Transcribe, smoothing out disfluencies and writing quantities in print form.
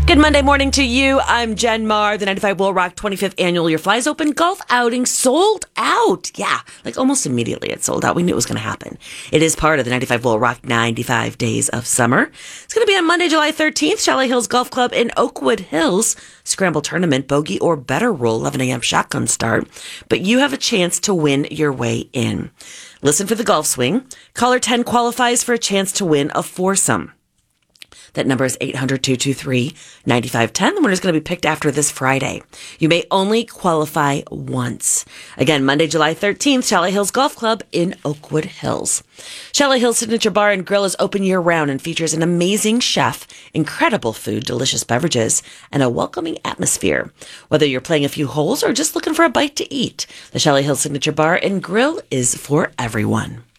Good Monday morning to you. I'm Jen Marr. The 95 Will Rock 25th Annual Your Flies Open Golf Outing sold out. Yeah, like almost immediately it sold out. We knew it was going to happen. It is part of the 95 Will Rock 95 Days of Summer. It's going to be on Monday, July 13th, Chalet Hills Golf Club in Oakwood Hills. Scramble tournament, bogey or better roll, 11 a.m. shotgun start. But you have a chance to win your way in. Listen for the golf swing. Caller 10 qualifies for a chance to win a foursome. That number is 800-223-9510. The winner is going to be picked after this Friday. You may only qualify once. Again, Monday, July 13th, Chalet Hills Golf Club in Oakwood Hills. Chalet Hills Signature Bar and Grill is open year-round and features an amazing chef, incredible food, delicious beverages, and a welcoming atmosphere. Whether you're playing a few holes or just looking for a bite to eat, the Chalet Hills Signature Bar and Grill is for everyone.